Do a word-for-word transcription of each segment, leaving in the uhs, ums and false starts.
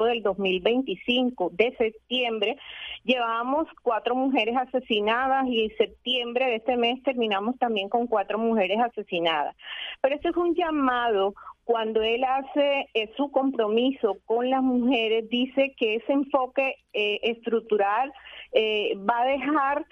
del dos mil veinticinco, de septiembre, llevábamos cuatro mujeres asesinadas y en septiembre de este mes terminamos también con cuatro mujeres asesinadas. Pero este es un llamado. Cuando él hace eh, su compromiso con las mujeres, dice que ese enfoque eh, estructural eh, va a dejar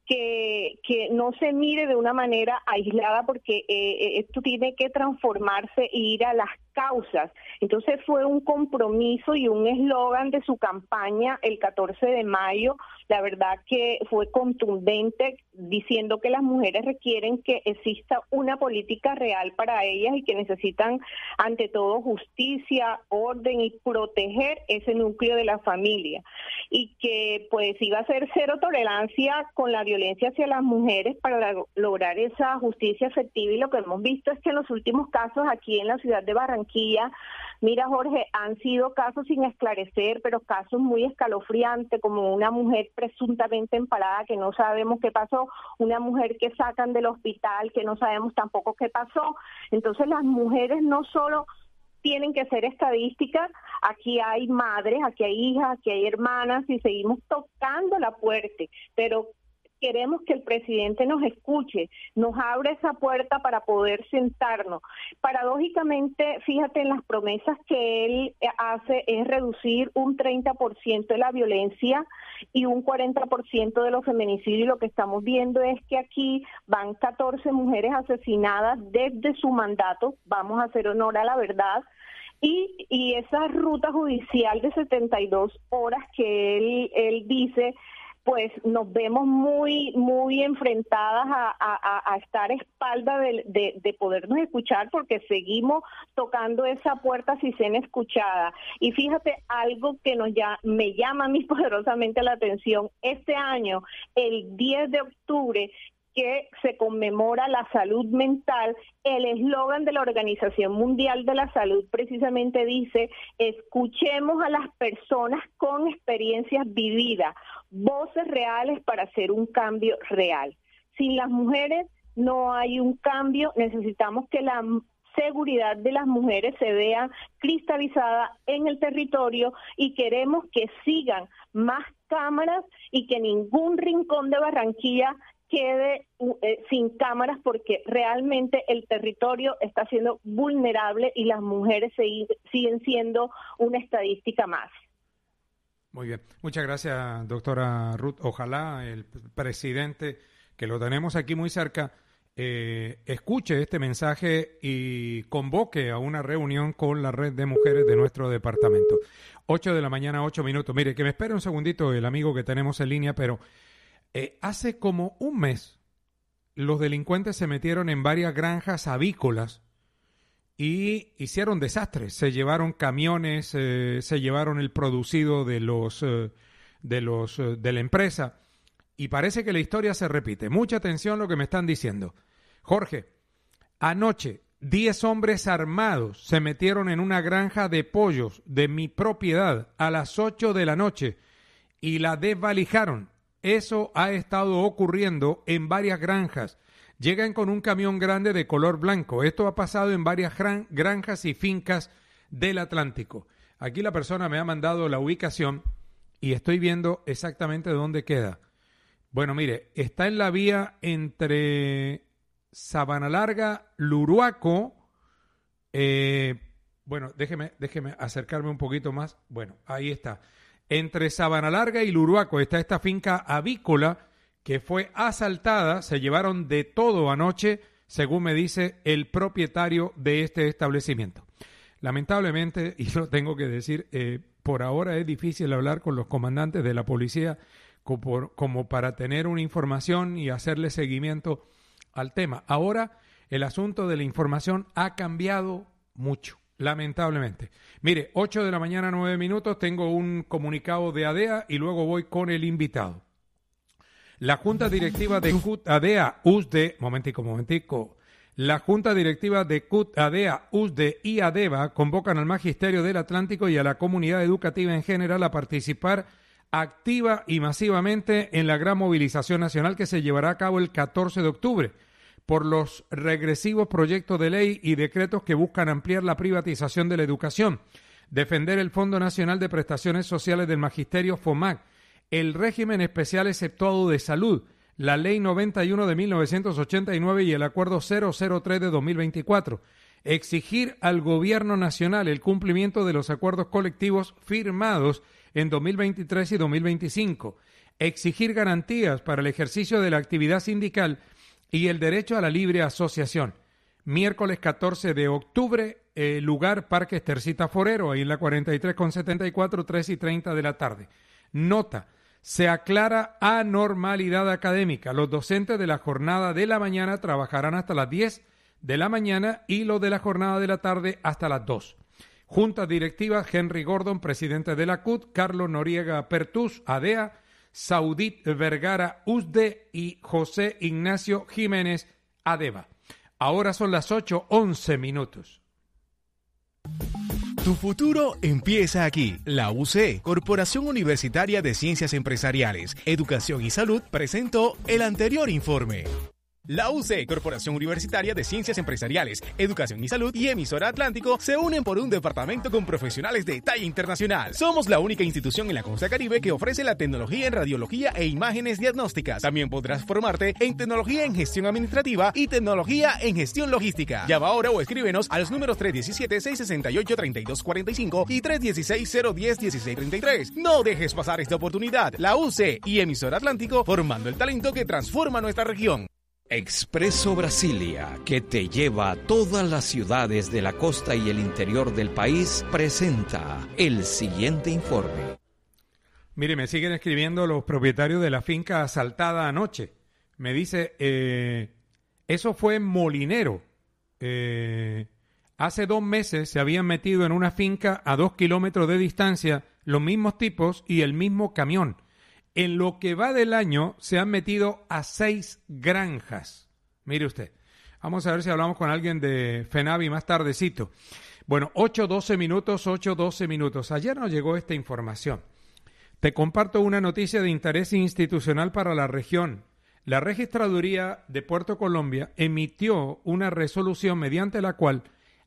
que, que no se mire de una manera aislada, porque eh, esto tiene que transformarse e ir a las causas. Entonces fue un compromiso y un eslogan de su campaña el catorce de mayo. La verdad que fue contundente, diciendo que las mujeres requieren que exista una política real para ellas y que necesitan ante todo justicia, orden y proteger ese núcleo de la familia, y que pues iba a ser cero tolerancia con la violencia hacia las mujeres para lograr esa justicia efectiva. Y lo que hemos visto es que en los últimos casos aquí en la ciudad de Barranquilla, mira Jorge, han sido casos sin esclarecer, pero casos muy escalofriantes, como una mujer presuntamente empalada que no sabemos qué pasó, una mujer que sacan del hospital que no sabemos tampoco qué pasó. Entonces las mujeres no solo tienen que ser estadísticas, aquí hay madres, aquí hay hijas, aquí hay hermanas y seguimos tocando la puerta, pero queremos que el presidente nos escuche, nos abra esa puerta para poder sentarnos. Paradójicamente, fíjate, en las promesas que él hace es reducir un treinta por ciento de la violencia y un cuarenta por ciento de los feminicidios, y lo que estamos viendo es que aquí van catorce mujeres asesinadas desde su mandato, vamos a hacer honor a la verdad, y, y esa ruta judicial de setenta y dos horas que él, él dice, pues nos vemos muy muy enfrentadas a, a, a estar a espalda de, de, de podernos escuchar, porque seguimos tocando esa puerta si se escuchada. Y fíjate, algo que nos ya, me llama a mí poderosamente la atención, este año, el diez de octubre, que se conmemora la salud mental, el eslogan de la Organización Mundial de la Salud precisamente dice: escuchemos a las personas con experiencias vividas, voces reales para hacer un cambio real. Sin las mujeres no hay un cambio, necesitamos que la seguridad de las mujeres se vea cristalizada en el territorio, y queremos que sigan más cámaras y que ningún rincón de Barranquilla quede eh, sin cámaras, porque realmente el territorio está siendo vulnerable y las mujeres se, siguen siendo una estadística más. Muy bien, muchas gracias, doctora Ruth. Ojalá el presidente, que lo tenemos aquí muy cerca, eh, escuche este mensaje y convoque a una reunión con la red de mujeres de nuestro departamento. Ocho de la mañana, ocho minutos. Mire, que me espere un segundito el amigo que tenemos en línea, pero Eh, hace como un mes los delincuentes se metieron en varias granjas avícolas y hicieron desastres. Se llevaron camiones, eh, se llevaron el producido de los eh, de los eh, de la empresa, y parece que la historia se repite. Mucha atención a lo que me están diciendo. Jorge, anoche diez hombres armados se metieron en una granja de pollos de mi propiedad a las ocho de la noche y la desvalijaron. Eso ha estado ocurriendo en varias granjas. Llegan con un camión grande de color blanco. Esto ha pasado en varias gran, granjas y fincas del Atlántico. Aquí la persona me ha mandado la ubicación y estoy viendo exactamente dónde queda. Bueno, mire, está en la vía entre Sabana Larga, Luruaco. Eh, bueno, déjeme, déjeme acercarme un poquito más. Bueno, ahí está. Entre Sabana Larga y Luruaco está esta finca avícola que fue asaltada. Se llevaron de todo anoche, según me dice el propietario de este establecimiento. Lamentablemente, y lo tengo que decir, eh, por ahora es difícil hablar con los comandantes de la policía como, como para tener una información y hacerle seguimiento al tema. Ahora el asunto de la información ha cambiado mucho. Lamentablemente. Mire, ocho de la mañana, nueve minutos, tengo un comunicado de ADEA y luego voy con el invitado. La Junta Directiva de C U T ADEA, U S D E, momentico, momentico, la Junta Directiva de C U T ADEA, U S D E y ADEVA convocan al Magisterio del Atlántico y a la comunidad educativa en general a participar activa y masivamente en la gran movilización nacional que se llevará a cabo el catorce de octubre. Por los regresivos proyectos de ley y decretos que buscan ampliar la privatización de la educación. defender el Fondo Nacional de Prestaciones Sociales del Magisterio FOMAC, el régimen especial exceptuado de salud, la Ley noventa y uno de mil novecientos ochenta y nueve y el Acuerdo cero cero tres de dos mil veinticuatro. Exigir al Gobierno Nacional el cumplimiento de los acuerdos colectivos firmados en dos mil veintitrés y dos mil veinticinco. Exigir garantías para el ejercicio de la actividad sindical y el derecho a la libre asociación. Miércoles catorce de octubre, eh, lugar Parque Estercita Forero, ahí en la cuarenta y tres con setenta y cuatro, tres y treinta de la tarde. Nota, se aclara anormalidad académica. Los docentes de la jornada de la mañana trabajarán hasta las diez de la mañana y los de la jornada de la tarde hasta las dos. Junta directiva, Henry Gordon, presidente de la C U T, Carlos Noriega Pertús, A D E A, Saudit Vergara U S D E y José Ignacio Jiménez, ADEVA. Ahora son las ocho once minutos. Tu futuro empieza aquí. La U C E, Corporación Universitaria de Ciencias Empresariales, Educación y Salud, presentó el anterior informe. La U C E, Corporación Universitaria de Ciencias Empresariales, Educación y Salud y Emisora Atlántico se unen por un departamento con profesionales de talla internacional. Somos la única institución en la costa caribe que ofrece la tecnología en radiología e imágenes diagnósticas. También podrás formarte en tecnología en gestión administrativa y tecnología en gestión logística. Llama ahora o escríbenos a los números tres uno siete, seis seis ocho, tres dos cuatro cinco y tres uno seis, cero uno cero, uno seis tres tres. No dejes pasar esta oportunidad. La U C E y Emisora Atlántico formando el talento que transforma nuestra región. Expreso Brasilia, que te lleva a todas las ciudades de la costa y el interior del país, presenta el siguiente informe. Mire, me siguen escribiendo los propietarios de la finca asaltada anoche. Me dice, eh, eso fue en Molinero. Eh, hace dos meses se habían metido en una finca a dos kilómetros de distancia los mismos tipos y el mismo camión. En lo que va del año se han metido a seis granjas. Mire usted. Vamos a ver si hablamos con alguien de FENAVI más tardecito. Bueno, ocho doce minutos, ocho doce minutos. Ayer nos llegó esta información. Te comparto una noticia de interés institucional para la región. La Registraduría de Puerto Colombia emitió una resolución mediante la cual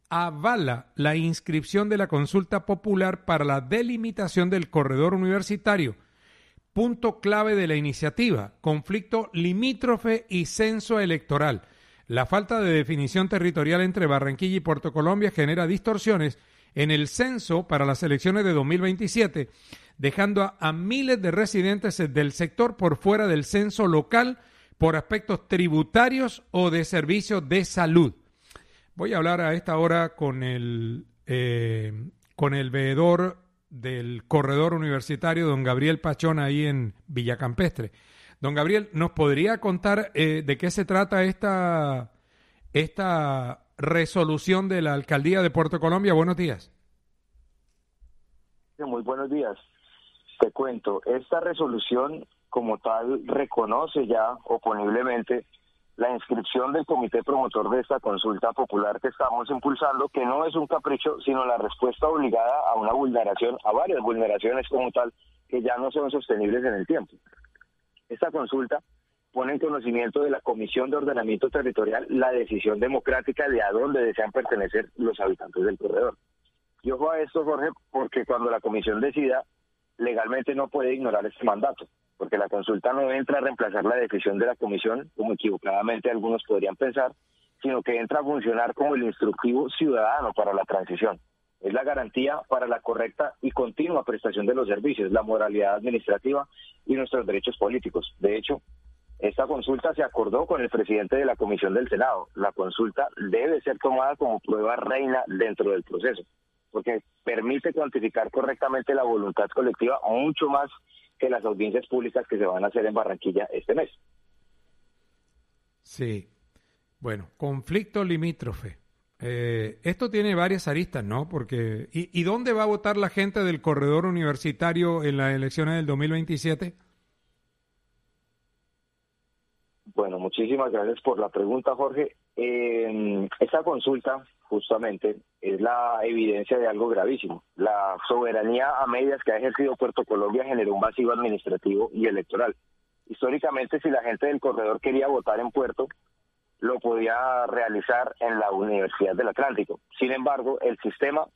avala la inscripción de la consulta popular para la delimitación del corredor universitario. Punto clave de la iniciativa, conflicto limítrofe y censo electoral. La falta de definición territorial entre Barranquilla y Puerto Colombia genera distorsiones en el censo para las elecciones de dos mil veintisiete, dejando a, a miles de residentes del sector por fuera del censo local por aspectos tributarios o de servicios de salud. Voy a hablar a esta hora con el, eh, con el veedor del corredor universitario, don Gabriel Pachón, ahí en Villacampestre. Don Gabriel, ¿nos podría contar eh, de qué se trata esta, esta resolución de la Alcaldía de Puerto Colombia? Buenos días. Muy buenos días. Te cuento, esta resolución como tal reconoce ya oponiblemente la inscripción del comité promotor de esta consulta popular que estamos impulsando, que no es un capricho, sino la respuesta obligada a una vulneración, a varias vulneraciones como tal, que ya no son sostenibles en el tiempo. Esta consulta pone en conocimiento de la Comisión de Ordenamiento Territorial la decisión democrática de a dónde desean pertenecer los habitantes del corredor. Y ojo a esto, Jorge, porque cuando la comisión decida, legalmente no puede ignorar este mandato, porque la consulta no entra a reemplazar la decisión de la comisión, como equivocadamente algunos podrían pensar, sino que entra a funcionar como el instructivo ciudadano para la transición. Es la garantía para la correcta y continua prestación de los servicios, la moralidad administrativa y nuestros derechos políticos. De hecho, esta consulta se acordó con el presidente de la Comisión del Senado. La consulta debe ser tomada como prueba reina dentro del proceso, porque permite cuantificar correctamente la voluntad colectiva mucho más que las audiencias públicas que se van a hacer en Barranquilla este mes. Sí. Bueno, conflicto limítrofe. Eh, esto tiene varias aristas, ¿no? Porque ¿y, ¿y dónde va a votar la gente del corredor universitario en las elecciones del dos mil veintisiete? Bueno, muchísimas gracias por la pregunta, Jorge. Eh, esta consulta justamente es la evidencia de algo gravísimo. La soberanía a medias que ha ejercido Puerto Colombia generó un vacío administrativo y electoral. Históricamente, si la gente del corredor quería votar en Puerto, lo podía realizar en la Universidad del Atlántico. Sin embargo, el sistema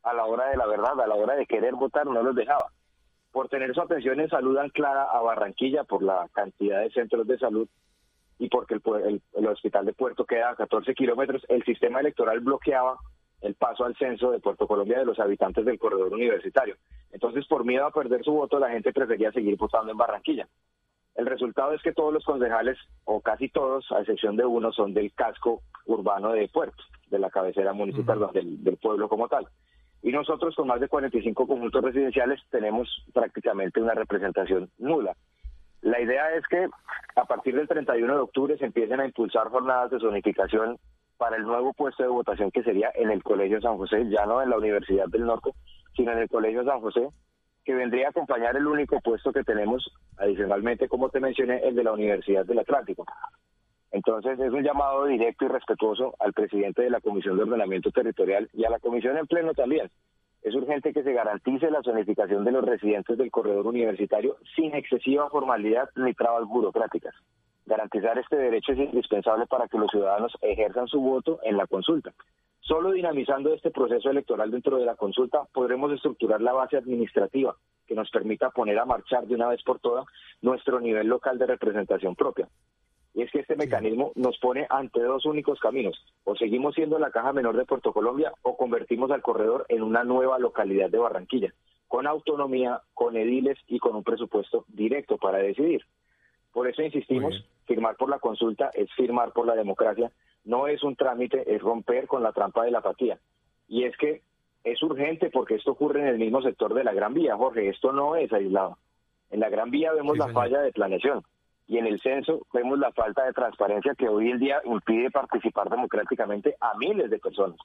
a la hora de la verdad, a la hora de querer votar, no los dejaba. Por tener su atención en salud anclada a Barranquilla, por la cantidad de centros de salud y porque el, el, el hospital de Puerto queda a catorce kilómetros, el sistema electoral bloqueaba el paso al censo de Puerto Colombia de los habitantes del corredor universitario. Entonces, por miedo a perder su voto, la gente prefería seguir votando en Barranquilla. El resultado es que todos los concejales, o casi todos, a excepción de uno, son del casco urbano de Puerto, de la cabecera municipal, uh-huh. del, del pueblo como tal. Y nosotros, con más de cuarenta y cinco conjuntos residenciales, tenemos prácticamente una representación nula. La idea es que a partir del treinta y uno de octubre se empiecen a impulsar jornadas de zonificación para el nuevo puesto de votación que sería en el Colegio San José, ya no en la Universidad del Norte, sino en el Colegio San José, que vendría a acompañar el único puesto que tenemos, adicionalmente, como te mencioné, el de la Universidad del Atlántico. Entonces, es un llamado directo y respetuoso al presidente de la Comisión de Ordenamiento Territorial y a la Comisión en pleno también. Es urgente que se garantice la zonificación de los residentes del corredor universitario sin excesiva formalidad ni trabas burocráticas. Garantizar este derecho es indispensable para que los ciudadanos ejerzan su voto en la consulta. Solo dinamizando este proceso electoral dentro de la consulta podremos estructurar la base administrativa que nos permita poner a marchar de una vez por todas nuestro nivel local de representación propia. Y es que este mecanismo nos pone ante dos únicos caminos: o seguimos siendo la caja menor de Puerto Colombia o convertimos al corredor en una nueva localidad de Barranquilla, con autonomía, con ediles y con un presupuesto directo para decidir. Por eso insistimos, firmar por la consulta es firmar por la democracia, no es un trámite, es romper con la trampa de la apatía. Y es que es urgente porque esto ocurre en el mismo sector de la Gran Vía, Jorge, esto no es aislado. En la Gran Vía vemos sí, la falla de planeación y en el censo vemos la falta de transparencia que hoy en día impide participar democráticamente a miles de personas.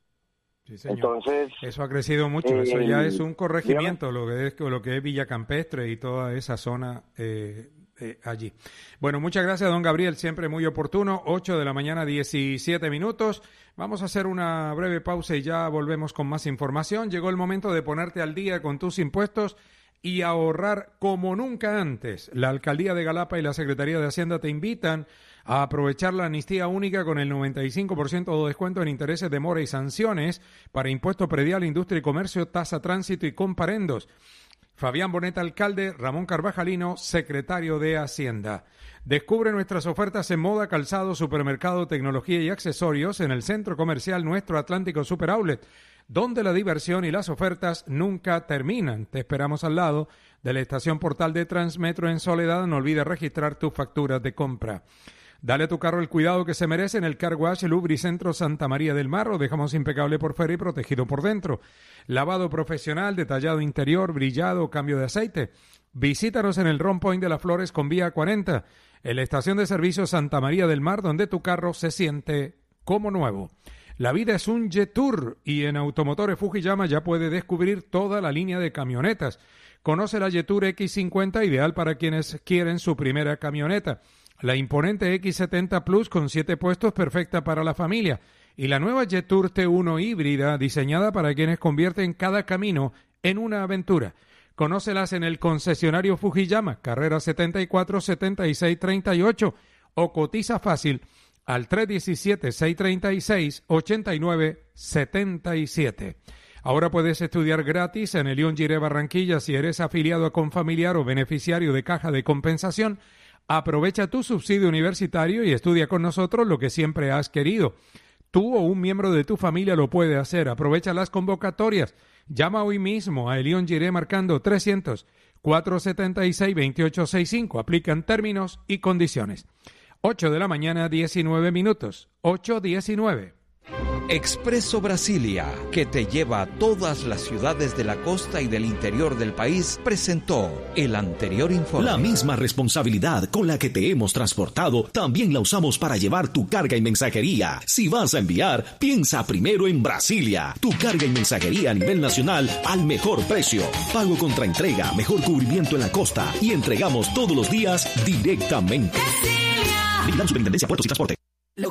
Sí, señor. Entonces, eso ha crecido mucho, eh, eso ya es un corregimiento, lo que es, lo que es Villa Campestre y toda esa zona eh, eh, allí. Bueno, muchas gracias, don Gabriel, siempre muy oportuno. Ocho de la mañana, diecisiete minutos. Vamos a hacer una breve pausa y ya volvemos con más información. Llegó el momento de ponerte al día con tus impuestos y ahorrar como nunca antes. La Alcaldía de Galapa y la Secretaría de Hacienda te invitan a aprovechar la amnistía única con el noventa y cinco por ciento de descuento en intereses de mora y sanciones para impuesto predial, industria y comercio, tasa tránsito y comparendos. Fabián Boneta, alcalde; Ramón Carvajalino, secretario de Hacienda. Descubre nuestras ofertas en moda, calzado, supermercado, tecnología y accesorios en el centro comercial Nuestro Atlántico Super Outlet, donde la diversión y las ofertas nunca terminan. Te esperamos al lado de la estación Portal de Transmetro en Soledad. No olvides registrar tus facturas de compra. Dale a tu carro el cuidado que se merece en el Car Wash Lubricentro Santa María del Mar. Lo dejamos impecable por fuera y protegido por dentro. Lavado profesional, detallado interior, brillado, cambio de aceite. Visítanos en el Ron Point de las Flores con vía cuarenta, en la estación de servicio Santa María del Mar, donde tu carro se siente como nuevo. La vida es un Jetour y en Automotores Fujiyama ya puede descubrir toda la línea de camionetas. Conoce la Jetour equis cincuenta, ideal para quienes quieren su primera camioneta. La imponente equis setenta Plus con siete puestos, perfecta para la familia. Y la nueva Jetour T uno híbrida, diseñada para quienes convierten cada camino en una aventura. Conócelas en el concesionario Fujiyama, carrera setenta y cuatro, setenta y seis, treinta y ocho, o cotiza fácil al tres uno siete, seis tres seis, ocho nueve siete siete. Ahora puedes estudiar gratis en el León Giré Barranquilla si eres afiliado a Confamiliar o beneficiario de Caja de Compensación. Aprovecha tu subsidio universitario y estudia con nosotros lo que siempre has querido. Tú o un miembro de tu familia lo puede hacer. Aprovecha las convocatorias. Llama hoy mismo a Elión Giré marcando trescientos, cuatrocientos setenta y seis, veintiocho sesenta y cinco. Aplican términos y condiciones. ocho de la mañana, diecinueve minutos. ocho diecinueve. Expreso Brasilia, que te lleva a todas las ciudades de la costa y del interior del país, presentó el anterior informe. La misma responsabilidad con la que te hemos transportado, también la usamos para llevar tu carga y mensajería. Si vas a enviar, piensa primero en Brasilia. Tu carga y mensajería a nivel nacional al mejor precio. Pago contra entrega, mejor cubrimiento en la costa y entregamos todos los días directamente. Brasilia. Superintendencia Puertos y Transporte. Lo que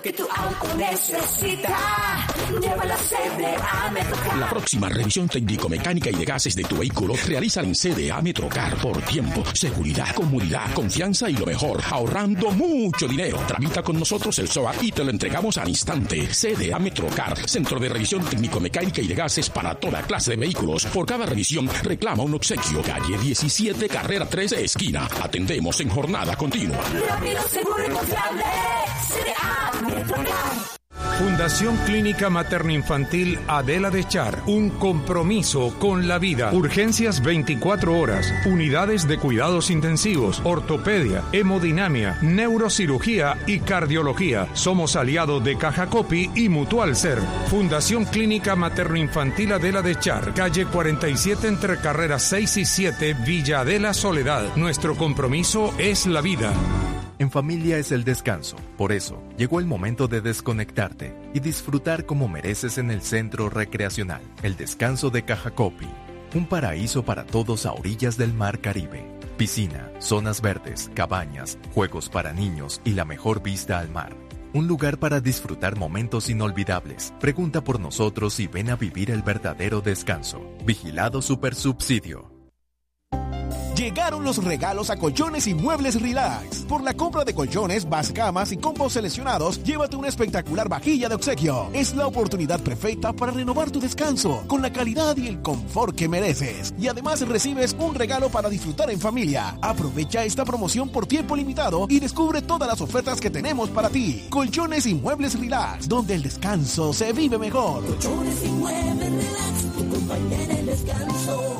que tu auto necesita. Llévala a C D A Metrocar. La próxima revisión técnico-mecánica y de gases de tu vehículo realiza en C D A Metrocar por tiempo, seguridad, comodidad, confianza y lo mejor, ahorrando mucho dinero. Tramita con nosotros el S O A y te lo entregamos al instante. C D A Metrocar, Centro de Revisión Técnico-Mecánica y de Gases para toda clase de vehículos. Por cada revisión reclama un obsequio. Calle diecisiete, carrera trece, esquina. Atendemos en jornada continua. Rápido, seguro y confiable. C D A Metrocar. Fundación Clínica Materno-Infantil Adela de Char, un compromiso con la vida. Urgencias veinticuatro horas, unidades de cuidados intensivos, ortopedia, hemodinamia, neurocirugía y cardiología. Somos aliados de Caja Copy y Mutual Ser. Fundación Clínica Materno-Infantil Adela de Char, calle cuarenta y siete entre carreras seis y siete, Villa Adela Soledad. Nuestro compromiso es la vida. En familia es el descanso. Por eso, llegó el momento de desconectarte y disfrutar como mereces en el Centro Recreacional. El descanso de Caja Copy. Un paraíso para todos a orillas del Mar Caribe. Piscina, zonas verdes, cabañas, juegos para niños y la mejor vista al mar. Un lugar para disfrutar momentos inolvidables. Pregunta por nosotros y ven a vivir el verdadero descanso. Vigilado Supersubsidio. Llegaron los regalos a Colchones y Muebles Relax. Por la compra de colchones, bascamas y combos seleccionados, llévate una espectacular vajilla de obsequio. Es la oportunidad perfecta para renovar tu descanso, con la calidad y el confort que mereces. Y además recibes un regalo para disfrutar en familia. Aprovecha esta promoción por tiempo limitado y descubre todas las ofertas que tenemos para ti. Colchones y Muebles Relax, donde el descanso se vive mejor. Colchones y Muebles Relax, tu compañía en el descanso.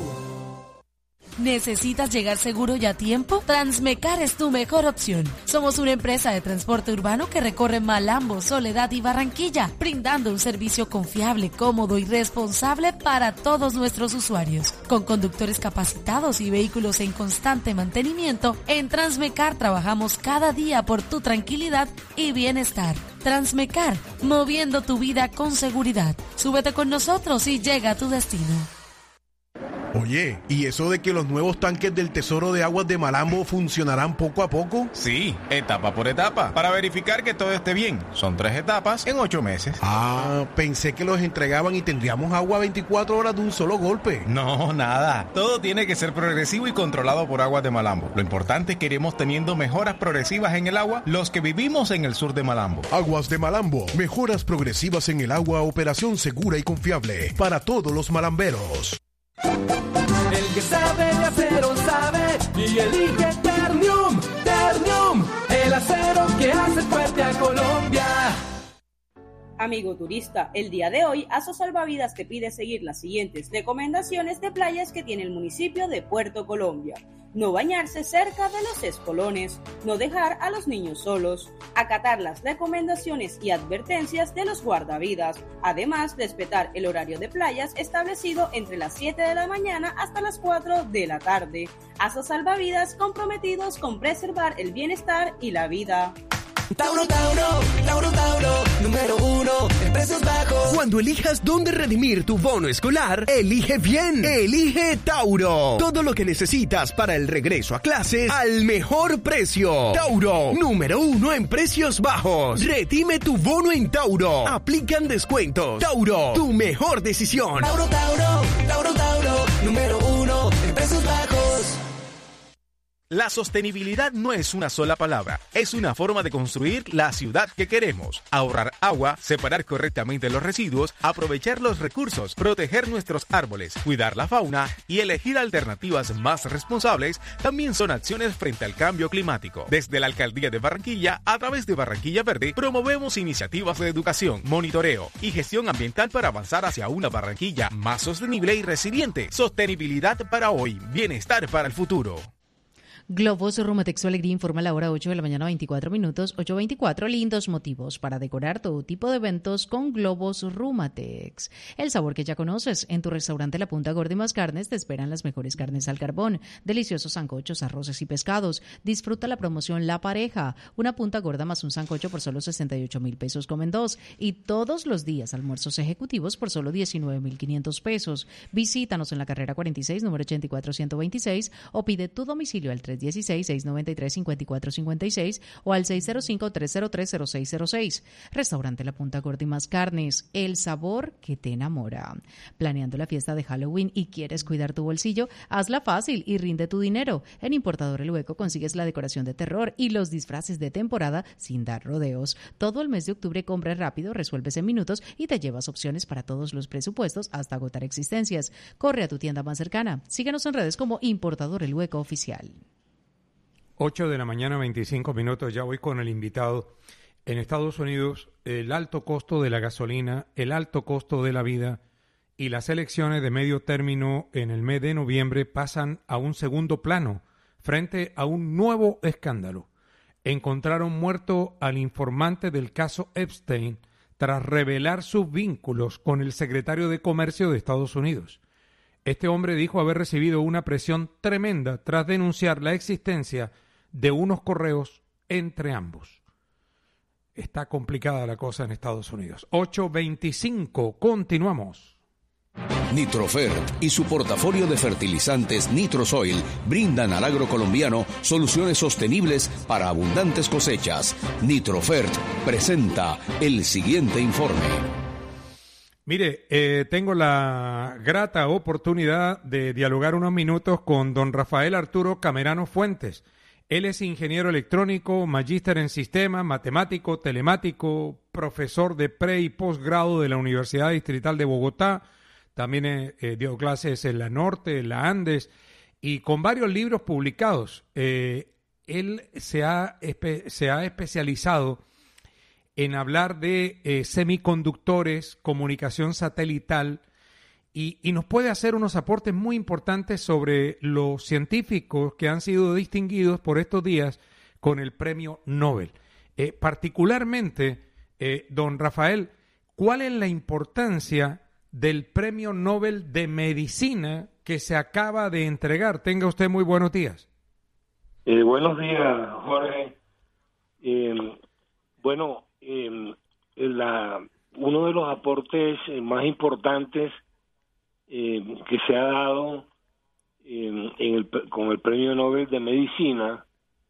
¿Necesitas llegar seguro y a tiempo? Transmecar es tu mejor opción. Somos una empresa de transporte urbano que recorre Malambo, Soledad y Barranquilla, brindando un servicio confiable, cómodo y responsable para todos nuestros usuarios. Con conductores capacitados y vehículos en constante mantenimiento, en Transmecar trabajamos cada día por tu tranquilidad y bienestar. Transmecar, moviendo tu vida con seguridad. Súbete con nosotros y llega a tu destino. Oye, ¿y eso de que los nuevos tanques del Tesoro de Aguas de Malambo funcionarán poco a poco? Sí, etapa por etapa, para verificar que todo esté bien. Son tres etapas en ocho meses. Ah, pensé que los entregaban y tendríamos agua veinticuatro horas de un solo golpe. No, nada. Todo tiene que ser progresivo y controlado por Aguas de Malambo. Lo importante es que iremos teniendo mejoras progresivas en el agua los que vivimos en el sur de Malambo. Aguas de Malambo, mejoras progresivas en el agua, operación segura y confiable para todos los malamberos. El que sabe de acero sabe y elige Ternium, Ternium, el acero que hace fuerte a Colombia. Amigo turista, el día de hoy Aso Salvavidas te pide seguir las siguientes recomendaciones de playas que tiene el municipio de Puerto Colombia. No bañarse cerca de los espolones, no dejar a los niños solos, acatar las recomendaciones y advertencias de los guardavidas, además respetar el horario de playas establecido entre las siete de la mañana hasta las cuatro de la tarde. Aso Salvavidas, comprometidos con preservar el bienestar y la vida. Tauro, Tauro, Tauro, Tauro, número uno en precios bajos. Cuando elijas dónde redimir tu bono escolar, elige bien, elige Tauro. Todo lo que necesitas para el regreso a clases al mejor precio. Tauro, número uno en precios bajos. Redime tu bono en Tauro. Aplican descuentos. Tauro, tu mejor decisión. Tauro, Tauro, Tauro, Tauro, número uno en precios bajos. La sostenibilidad no es una sola palabra, es una forma de construir la ciudad que queremos. Ahorrar agua, separar correctamente los residuos, aprovechar los recursos, proteger nuestros árboles, cuidar la fauna y elegir alternativas más responsables también son acciones frente al cambio climático. Desde la Alcaldía de Barranquilla, a través de Barranquilla Verde, promovemos iniciativas de educación, monitoreo y gestión ambiental para avanzar hacia una Barranquilla más sostenible y resiliente. Sostenibilidad para hoy, bienestar para el futuro. Globos Rumatex su alegría informa a la hora ocho de la mañana, veinticuatro minutos, ocho veinticuatro, lindos motivos para decorar todo tipo de eventos con Globos Rumatex. El sabor que ya conoces, en tu restaurante La Punta Gorda y Más Carnes te esperan las mejores carnes al carbón, deliciosos sancochos, arroces y pescados. Disfruta la promoción La Pareja, una punta gorda más un sancocho por solo sesenta y ocho mil pesos comen dos, y todos los días almuerzos ejecutivos por solo diecinueve mil quinientos pesos. Visítanos en la carrera cuarenta y seis, número ochenta y cuatro ciento veintiséis, o pide tu domicilio al tres uno seis, seis nueve tres, cinco cuatro cinco seis o al seis cero cinco, tres cero tres, cero seis cero seis. Restaurante La Punta Gorda y Más Carnes, el sabor que te enamora. Planeando la fiesta de Halloween y quieres cuidar tu bolsillo, hazla fácil y rinde tu dinero. En Importador El Hueco consigues la decoración de terror y los disfraces de temporada sin dar rodeos. Todo el mes de octubre compras rápido, resuelves en minutos y te llevas opciones para todos los presupuestos hasta agotar existencias. Corre a tu tienda más cercana. Síguenos en redes como Importador El Hueco Oficial. ocho de la mañana, veinticinco minutos. Ya voy con el invitado. En Estados Unidos, el alto costo de la gasolina, el alto costo de la vida y las elecciones de medio término en el mes de noviembre pasan a un segundo plano frente a un nuevo escándalo. Encontraron muerto al informante del caso Epstein tras revelar sus vínculos con el secretario de Comercio de Estados Unidos. Este hombre dijo haber recibido una presión tremenda tras denunciar la existencia de unos correos entre ambos. Está complicada la cosa en Estados Unidos. ocho veinticinco, continuamos. Nitrofert y su portafolio de fertilizantes Nitrosoil brindan al agro colombiano soluciones sostenibles para abundantes cosechas. Nitrofert presenta el siguiente informe. Mire, eh, tengo la grata oportunidad de dialogar unos minutos con don Rafael Arturo Camerano Fuentes. Él es ingeniero electrónico, magíster en sistemas, matemático, telemático, profesor de pre y posgrado de la Universidad Distrital de Bogotá. También eh, dio clases en la Norte, en la Andes, y con varios libros publicados. Eh, él se ha, espe- se ha especializado en hablar de eh, semiconductores, comunicación satelital, y, y nos puede hacer unos aportes muy importantes sobre los científicos que han sido distinguidos por estos días con el premio Nobel. Eh, particularmente, eh, don Rafael, ¿cuál es la importancia del premio Nobel de Medicina que se acaba de entregar? Tenga usted muy buenos días. Eh, buenos días, Jorge. Eh, bueno, eh, la, uno de los aportes más importantes eh, que se ha dado eh, en el, con el premio Nobel de Medicina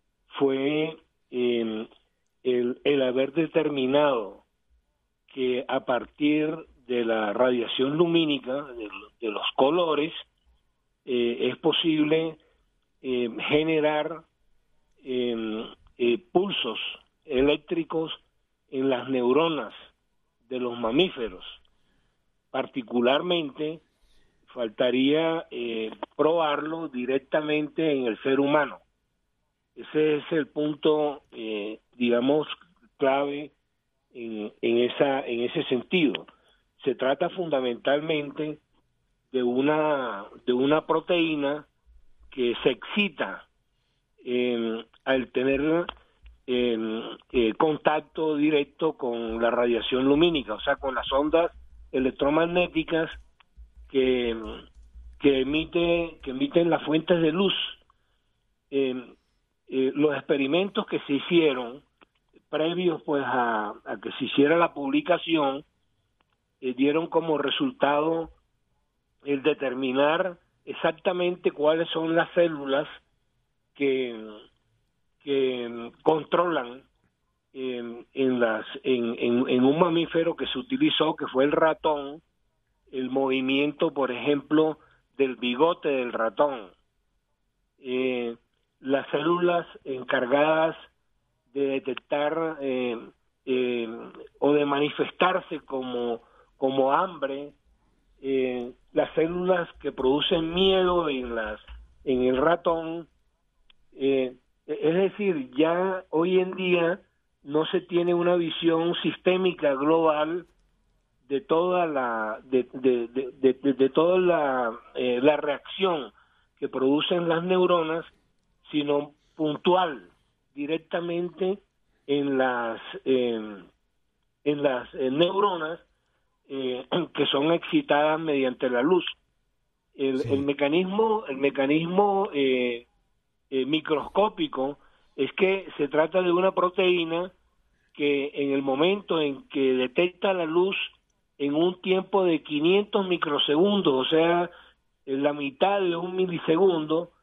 fue eh, el, el haber determinado que a partir de la radiación lumínica, de, de los colores, eh, es posible eh, generar eh, eh, pulsos eléctricos en las neuronas de los mamíferos. Particularmente, faltaría eh, probarlo directamente en el ser humano. Ese es el punto, eh, digamos, clave en, en, esa, en ese sentido. Se trata fundamentalmente de una de una proteína que se excita eh, al tener eh, eh, contacto directo con la radiación lumínica, o sea, con las ondas electromagnéticas que que emite que emiten las fuentes de luz. Eh, eh, los experimentos que se hicieron previos pues a, a que se hiciera la publicación Eh, dieron como resultado el determinar exactamente cuáles son las células que, que controlan eh, en, las, en, en, en un mamífero que se utilizó, que fue el ratón, el movimiento, por ejemplo, del bigote del ratón. Eh, las células encargadas de detectar eh, eh, o de manifestarse como como hambre, eh, las células que producen miedo en las en el ratón, eh, es decir, ya hoy en día no se tiene una visión sistémica global de toda la de de de, de, de, de toda la eh, la reacción que producen las neuronas, sino puntual, directamente en las eh, en las eh, neuronas Eh, que son excitadas mediante la luz. El, sí. el mecanismo, el mecanismo eh, eh, microscópico es que se trata de una proteína que en el momento en que detecta la luz en un tiempo de quinientos microsegundos, o sea, en la mitad de un milisegundo,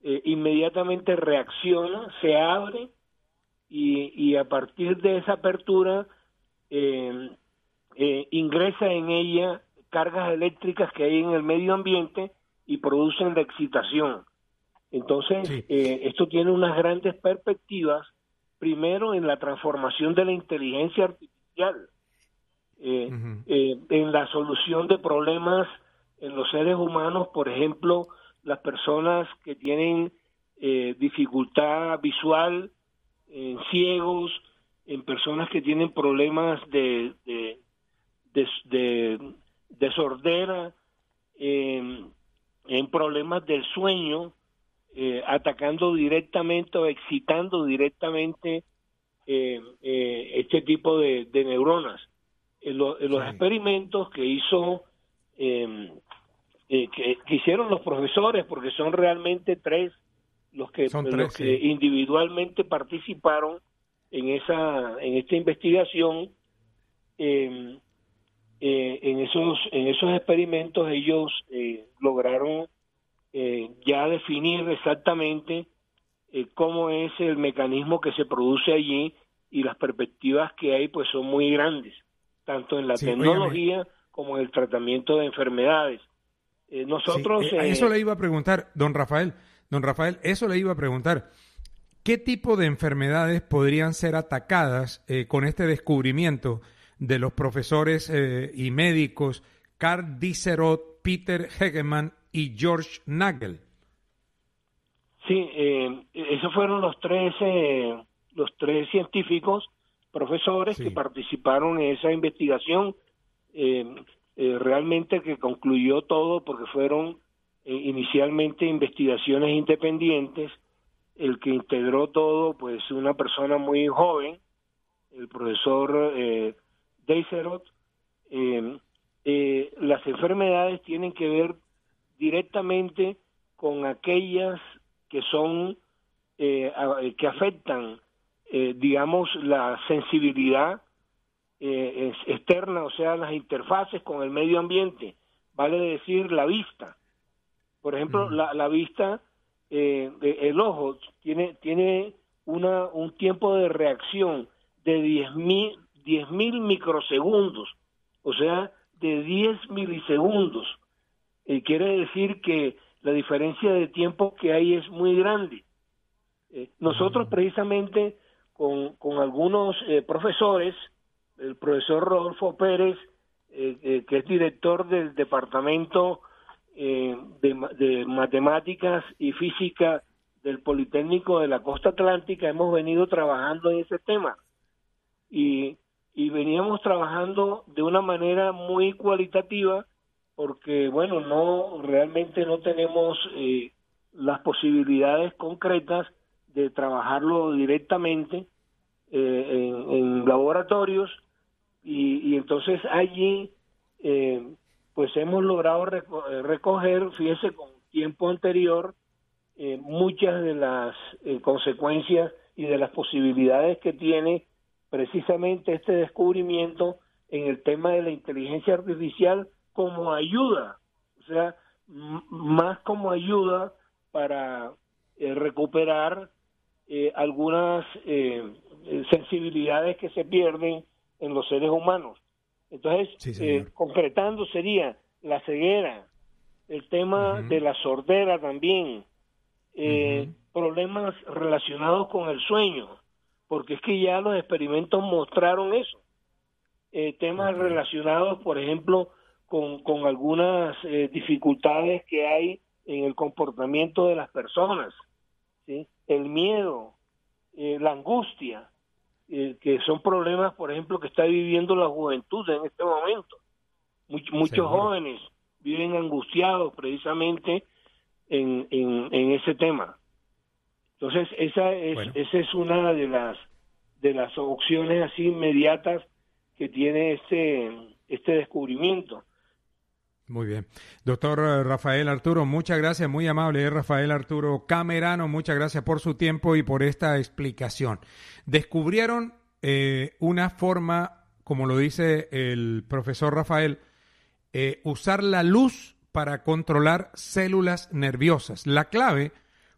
eh, inmediatamente reacciona, se abre y, y a partir de esa apertura eh, eh, ingresa en ella cargas eléctricas que hay en el medio ambiente y producen la excitación. Entonces, sí. eh, esto tiene unas grandes perspectivas, primero en la transformación de la inteligencia artificial, eh, uh-huh. eh, en la solución de problemas en los seres humanos, por ejemplo, las personas que tienen eh, dificultad visual, en ciegos, en personas que tienen problemas de, de, de, de, de sordera, eh, en problemas del sueño, eh, atacando directamente o excitando directamente eh, eh, este tipo de, de neuronas. En, lo, en los sí. experimentos que hizo eh, eh, que, que hicieron los profesores, porque son realmente tres los que, son tres, los que sí. individualmente participaron en esa en esta investigación, eh, eh, en esos en esos experimentos ellos eh, lograron eh, ya definir exactamente eh, cómo es el mecanismo que se produce allí, y las perspectivas que hay pues son muy grandes, tanto en la sí, tecnología óigame. como en el tratamiento de enfermedades. Eh, nosotros sí, eh, eso le iba a preguntar, don Rafael, don Rafael, eso le iba a preguntar. ¿Qué tipo de enfermedades podrían ser atacadas eh, con este descubrimiento de los profesores eh, y médicos Karl Dicerot, Peter Hegemann y George Nagel? Sí, eh, esos fueron los tres, eh, los tres científicos, profesores sí. que participaron en esa investigación, eh, eh, realmente que concluyó todo, porque fueron eh, inicialmente investigaciones independientes. El que integró todo, pues una persona muy joven, el profesor eh, Dicerot. Eh, eh, las enfermedades tienen que ver directamente con aquellas que son, eh, a, que afectan, eh, digamos, la sensibilidad eh, externa, o sea, las interfaces con el medio ambiente, vale decir la vista. Por ejemplo, mm. la, la vista... Eh, el ojo tiene tiene una un tiempo de reacción de diez mil microsegundos, o sea, de diez milisegundos. Eh, quiere decir que la diferencia de tiempo que hay es muy grande. Eh, nosotros precisamente con, con algunos eh, profesores, el profesor Rodolfo Pérez, eh, eh, que es director del departamento Eh, de, de matemáticas y física del Politécnico de la Costa Atlántica, hemos venido trabajando en ese tema y, y veníamos trabajando de una manera muy cualitativa, porque bueno, no realmente no tenemos eh, las posibilidades concretas de trabajarlo directamente eh, en, en laboratorios, y, y entonces allí eh, pues hemos logrado recoger, fíjese, con tiempo anterior, eh, muchas de las eh, consecuencias y de las posibilidades que tiene precisamente este descubrimiento en el tema de la inteligencia artificial como ayuda, o sea, m- más como ayuda para eh, recuperar eh, algunas eh, sensibilidades que se pierden en los seres humanos. Entonces, sí, eh, concretando sería la ceguera, el tema uh-huh. de la sordera también, eh, uh-huh. problemas relacionados con el sueño, porque es que ya los experimentos mostraron eso, eh, temas uh-huh. relacionados, por ejemplo, con, con algunas eh, dificultades que hay en el comportamiento de las personas, ¿sí? El miedo, eh, la angustia, Eh, que son problemas, por ejemplo, que está viviendo la juventud en este momento. Much, muchos Seguro. jóvenes viven angustiados precisamente en, en, en ese tema. Entonces, esa es, bueno. esa es una de las de las opciones así inmediatas que tiene este este descubrimiento. Muy bien. Doctor Rafael Arturo, muchas gracias, muy amable. Es Rafael Arturo Camerano, muchas gracias por su tiempo y por esta explicación. Descubrieron eh, una forma, como lo dice el profesor Rafael, eh, usar la luz para controlar células nerviosas. La clave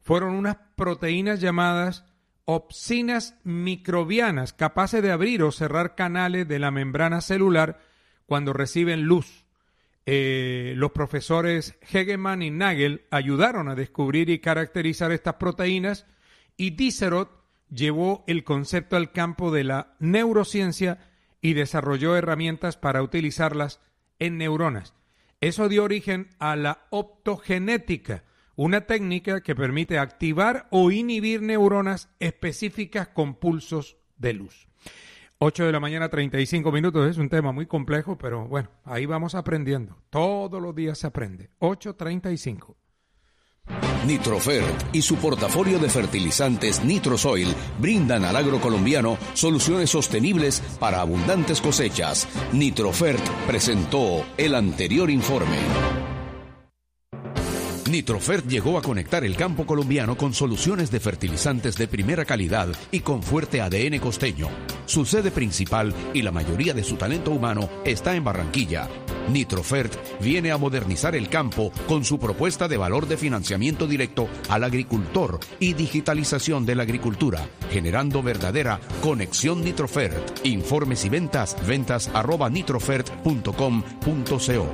fueron unas proteínas llamadas opsinas microbianas, capaces de abrir o cerrar canales de la membrana celular cuando reciben luz. Eh, los profesores Hegeman y Nagel ayudaron a descubrir y caracterizar estas proteínas, y Diderot llevó el concepto al campo de la neurociencia y desarrolló herramientas para utilizarlas en neuronas. Eso dio origen a la optogenética, una técnica que permite activar o inhibir neuronas específicas con pulsos de luz. ocho de la mañana, treinta y cinco minutos. Es un tema muy complejo, pero bueno, ahí vamos aprendiendo. Todos los días se aprende. ocho treinta y cinco. Nitrofert y su portafolio de fertilizantes Nitrosoil brindan al agro colombiano soluciones sostenibles para abundantes cosechas. Nitrofert presentó el anterior informe. Nitrofert llegó a conectar el campo colombiano con soluciones de fertilizantes de primera calidad y con fuerte A D N costeño. Su sede principal y la mayoría de su talento humano está en Barranquilla. Nitrofert viene a modernizar el campo con su propuesta de valor de financiamiento directo al agricultor y digitalización de la agricultura, generando verdadera conexión Nitrofert. Informes y ventas, ventas arroba nitrofert punto com punto co.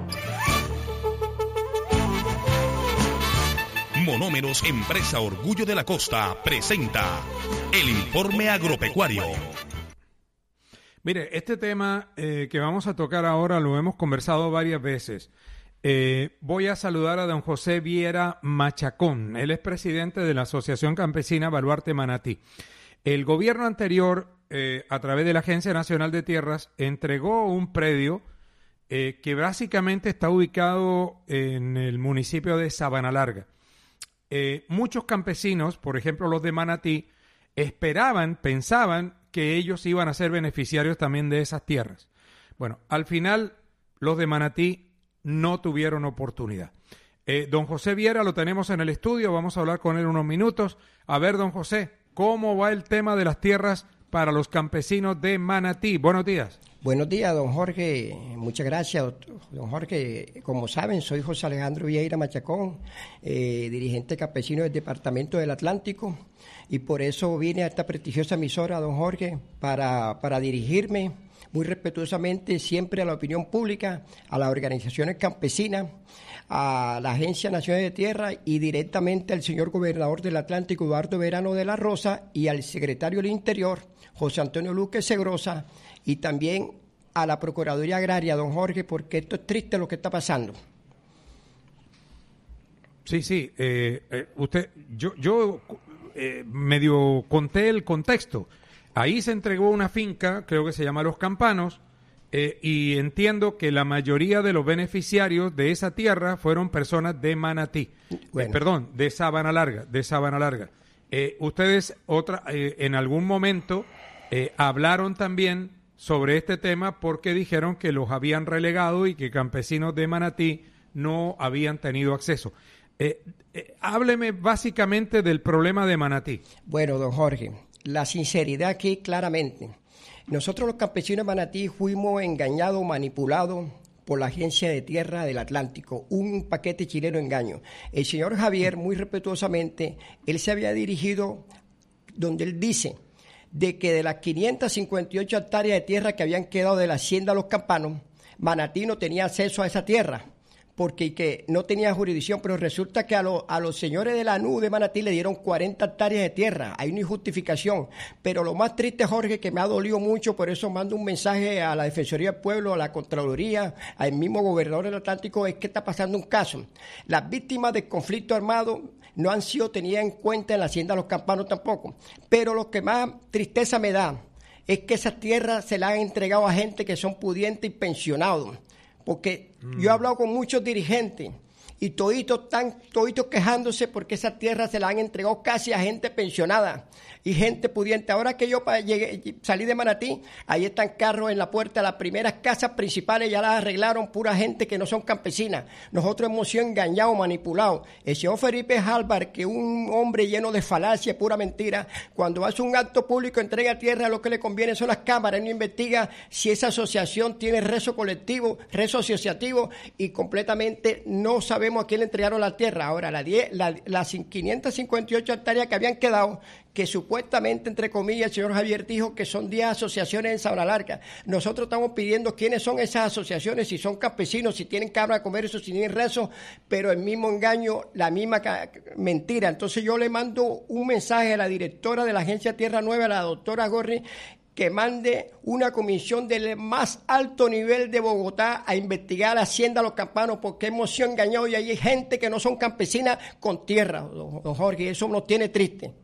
Monómeros, empresa Orgullo de la Costa, presenta el informe agropecuario. Mire, este tema eh, que vamos a tocar ahora lo hemos conversado varias veces. Eh, voy a saludar a don José Viera Machacón. Él es presidente de la Asociación Campesina Baluarte Manatí. El gobierno anterior, eh, a través de la Agencia Nacional de Tierras, entregó un predio eh, que básicamente está ubicado en el municipio de Sabana Larga. Eh, muchos campesinos, por ejemplo los de Manatí, esperaban, pensaban que ellos iban a ser beneficiarios también de esas tierras. Bueno, al final los de Manatí no tuvieron oportunidad. Eh, don José Viera lo tenemos en el estudio, vamos a hablar con él unos minutos. A ver, don José, ¿cómo va el tema de las tierras para los campesinos de Manatí? Buenos días. Buenos días, don Jorge. Muchas gracias, don Jorge. Como saben, soy José Alejandro Vieira Machacón, eh, dirigente campesino del Departamento del Atlántico, y por eso vine a esta prestigiosa emisora, don Jorge, para, para dirigirme muy respetuosamente siempre a la opinión pública, a las organizaciones campesinas, a la Agencia Nacional de Tierra y directamente al señor gobernador del Atlántico, Eduardo Verano de la Rosa, y al secretario del Interior, José Antonio Luque Segrosa, y también a la Procuraduría Agraria, don Jorge, porque esto es triste lo que está pasando. Sí, sí. Eh, eh, usted, yo, yo eh, medio conté el contexto. Ahí se entregó una finca, creo que se llama Los Campanos, eh, y entiendo que la mayoría de los beneficiarios de esa tierra fueron personas de Manatí. Bueno. Eh, perdón, de Sabana Larga, de Sabana Larga. Eh, ustedes otra, eh, en algún momento eh, hablaron también sobre este tema porque dijeron que los habían relegado y que campesinos de Manatí no habían tenido acceso. Eh, eh, hábleme básicamente del problema de Manatí. Bueno, don Jorge, la sinceridad aquí claramente. Nosotros los campesinos de Manatí fuimos engañados, manipulados por la Agencia de Tierra del Atlántico, un paquete chileno engaño. El señor Javier, muy respetuosamente, él se había dirigido donde él dice de que de las quinientas cincuenta y ocho hectáreas de tierra que habían quedado de la hacienda Los Campanos, Manatí no tenía acceso a esa tierra, porque que no tenía jurisdicción, pero resulta que a, lo, a los señores de la N U de Manatí le dieron cuarenta hectáreas de tierra. Hay una injustificación, pero lo más triste, Jorge, que me ha dolido mucho, por eso mando un mensaje a la Defensoría del Pueblo, a la Contraloría, al mismo gobernador del Atlántico, es que está pasando un caso. Las víctimas del conflicto armado no han sido tenidas en cuenta en la hacienda Los Campanos tampoco, pero lo que más tristeza me da es que esas tierras se las han entregado a gente que son pudientes y pensionados. Porque mm. yo he hablado con muchos dirigentes y toditos están toditos quejándose porque esas tierras se las han entregado casi a gente pensionada y gente pudiente. Ahora que yo llegué, salí de Manatí, ahí están carros en la puerta, las primeras casas principales ya las arreglaron pura gente que no son campesinas. Nosotros hemos sido engañados, manipulados. El señor Felipe Álvarez, que es un hombre lleno de falacia, pura mentira, cuando hace un acto público, entrega tierra, lo que le conviene son las cámaras, no investiga si esa asociación tiene rezo colectivo, rezo asociativo, y completamente no sabemos sabemos a quién le entregaron la tierra. Ahora, la diez, la, las quinientas cincuenta y ocho hectáreas que habían quedado, que supuestamente, entre comillas, el señor Javier dijo que son diez asociaciones en Sabana Larga. Nosotros estamos pidiendo quiénes son esas asociaciones, si son campesinos, si tienen cabra de comer, eso, si tienen rezos, pero el mismo engaño, la misma ca- mentira. Entonces yo le mando un mensaje a la directora de la Agencia Tierra Nueva, la doctora Gorri, que mande una comisión del más alto nivel de Bogotá a investigar a Hacienda Los Campanos, porque hemos sido engañados y hay gente que no son campesinas con tierra, don, don Jorge, eso nos tiene triste.